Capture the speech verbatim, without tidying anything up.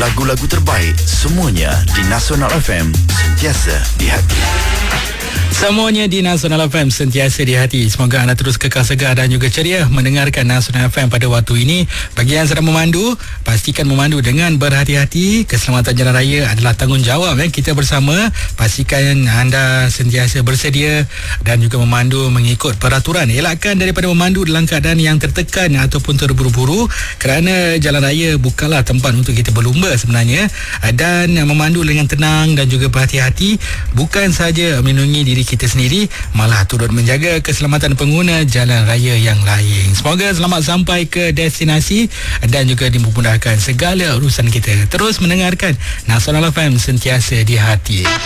lagu-lagu terbaik, semuanya di Nasional F M, sentiasa di hati. Semuanya di Nasional F M, sentiasa di hati. Semoga anda terus kekal segar dan juga ceria mendengarkan Nasional F M pada waktu ini. Bagi yang sedang memandu, pastikan memandu dengan berhati-hati. Keselamatan jalan raya adalah tanggungjawab eh, kita bersama. Pastikan anda sentiasa bersedia dan juga memandu mengikut peraturan. Elakkan daripada memandu dalam keadaan yang tertekan ataupun terburu-buru, kerana jalan raya bukanlah tempat untuk kita berlumba sebenarnya. Dan memandu dengan tenang dan juga berhati-hati bukan sahaja melindungi diri kita sendiri, malah turut menjaga keselamatan pengguna jalan raya yang lain. Semoga selamat sampai ke destinasi dan juga dimudahkan segala urusan kita. Terus mendengarkan Nasional F M, sentiasa di hati.